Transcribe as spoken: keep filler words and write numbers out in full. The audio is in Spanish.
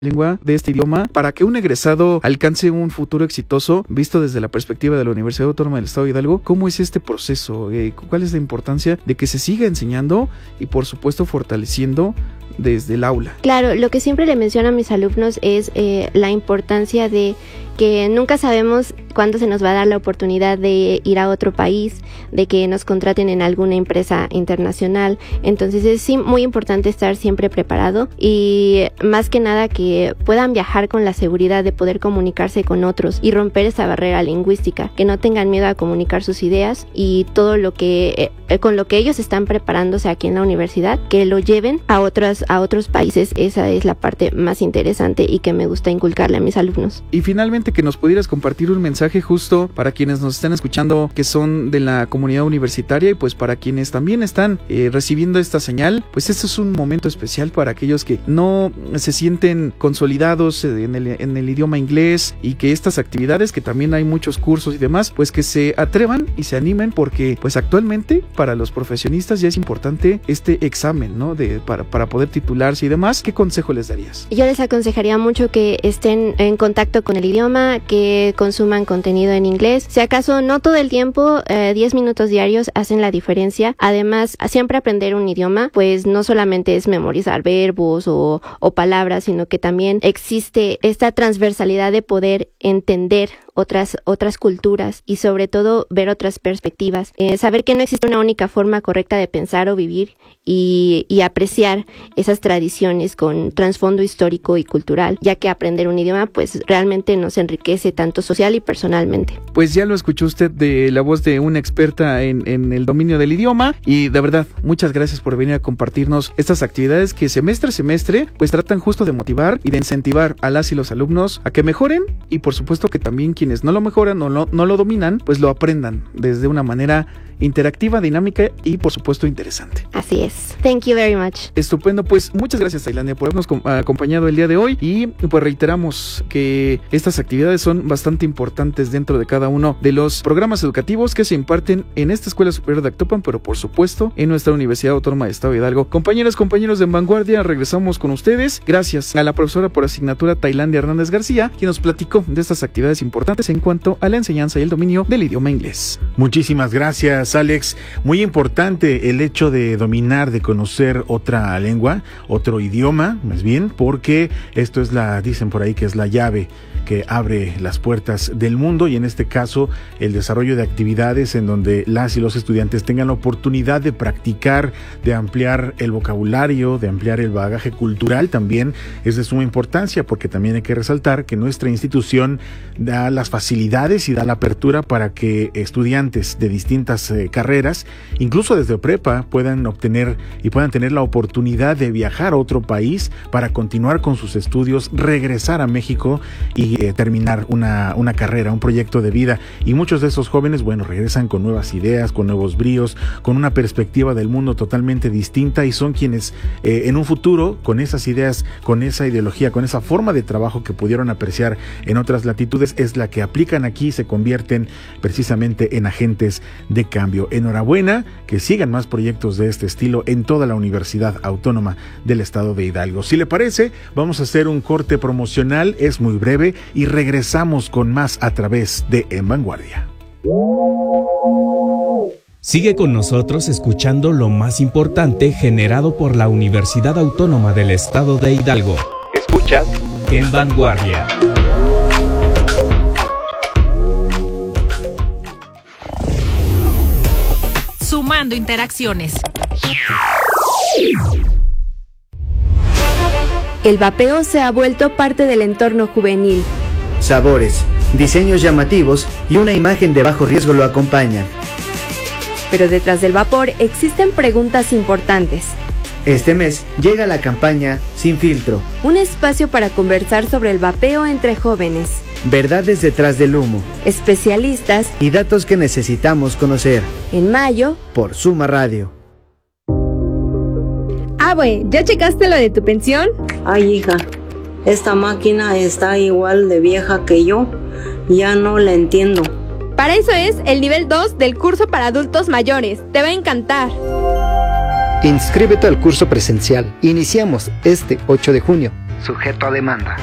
lengua de este idioma para que un egresado alcance un futuro exitoso visto desde la perspectiva de la Universidad Autónoma del Estado de Hidalgo? ¿Cómo es este proceso? Eh, ¿Cuál es la importancia de que se siga enseñando y por supuesto fortaleciendo desde el aula? Claro, lo que siempre le menciono a mis alumnos es eh, la importancia de que nunca sabemos cuándo se nos va a dar la oportunidad de ir a otro país, de que nos contraten en alguna empresa internacional. Entonces es sí, muy importante estar siempre preparado y más que nada que puedan viajar con la seguridad de poder comunicarse con otros y romper esa barrera lingüística, que no tengan miedo a comunicar sus ideas y todo lo que eh, con lo que ellos están preparándose aquí en la universidad, que lo lleven a otros, a otros países. Esa es la parte más interesante y que me gusta inculcarle a mis alumnos. Y finalmente, que nos pudieras compartir un mensaje justo para quienes nos están escuchando que son de la comunidad universitaria y pues para quienes también están eh, recibiendo esta señal, pues este es un momento especial para aquellos que no se sienten consolidados en el, en el idioma inglés y que estas actividades, que también hay muchos cursos y demás, pues que se atrevan y se animen, porque pues actualmente para los profesionistas ya es importante este examen, ¿no? De, para, para poder titularse y demás. ¿Qué consejo les darías? Yo les aconsejaría mucho que estén en contacto con el idioma, que consuman contenido en inglés. Si acaso no todo el tiempo, eh, diez minutos diarios hacen la diferencia. Además, siempre aprender un idioma, pues no solamente es memorizar verbos o, o palabras, sino que también existe esta transversalidad de poder entender otras otras culturas y sobre todo ver otras perspectivas, eh, saber que no existe una única forma correcta de pensar o vivir y, y apreciar esas tradiciones con trasfondo histórico y cultural, ya que aprender un idioma pues realmente nos enriquece tanto social y personalmente. Pues ya lo escuchó usted de la voz de una experta en, en el dominio del idioma y de verdad muchas gracias por venir a compartirnos estas actividades que semestre a semestre pues tratan justo de motivar y de incentivar a las y los alumnos a que mejoren y por supuesto que también quienes no lo mejoran o no, no lo dominan, pues lo aprendan desde una manera interactiva, dinámica y por supuesto interesante. Así es. Thank you very much. Estupendo, pues muchas gracias, Tailandia, por habernos com- acompañado el día de hoy y pues reiteramos que estas actividades son bastante importantes dentro de cada uno de los programas educativos que se imparten en esta Escuela Superior de Actopan, pero por supuesto en nuestra Universidad Autónoma de Estado de Hidalgo. Compañeras, compañeros de En Vanguardia, regresamos con ustedes. Gracias a la profesora por asignatura Tailandia Hernández García, quien nos platicó de estas actividades importantes en cuanto a la enseñanza y el dominio del idioma inglés. Muchísimas gracias, Alex. Muy importante el hecho de dominar, de conocer otra lengua, otro idioma, más bien, porque esto es la, dicen por ahí que es la llave que abre las puertas del mundo y en este caso el desarrollo de actividades en donde las y los estudiantes tengan la oportunidad de practicar, de ampliar el vocabulario, de ampliar el bagaje cultural también es de suma importancia, porque también hay que resaltar que nuestra institución da las facilidades y da la apertura para que estudiantes de distintas eh, carreras, incluso desde prepa, puedan obtener y puedan tener la oportunidad de viajar a otro país para continuar con sus estudios, regresar a México y eh, terminar una, una carrera, un proyecto de vida. Y muchos de esos jóvenes, bueno, regresan con nuevas ideas, con nuevos bríos, con una perspectiva del mundo totalmente distinta y son quienes eh, en un futuro, con esas ideas, con esa ideología, con esa forma de trabajo que pudieron apreciar en otras latitudes, es la que aplican aquí y se convierten precisamente en agentes de cambio. Enhorabuena, que sigan más proyectos de este estilo en toda la Universidad Autónoma del Estado de Hidalgo. Si le parece, vamos a hacer un corte promocional, es muy breve, y regresamos con más a través de En Vanguardia. Sigue con nosotros escuchando lo más importante generado por la Universidad Autónoma del Estado de Hidalgo. Escuchas En Vanguardia. Sumando interacciones. El vapeo se ha vuelto parte del entorno juvenil. Sabores, diseños llamativos y una imagen de bajo riesgo lo acompañan. Pero detrás del vapor existen preguntas importantes. Este mes llega la campaña Sin Filtro, un espacio para conversar sobre el vapeo entre jóvenes. Verdades detrás del humo, especialistas y datos que necesitamos conocer. En mayo, por Suma Radio. Ah, güey, ¿ya checaste lo de tu pensión? Ay, hija, esta máquina está igual de vieja que yo. Ya no la entiendo. Para eso es el nivel dos del curso para adultos mayores. Te va a encantar. Inscríbete al curso presencial. Iniciamos este ocho de junio sujeto a demanda.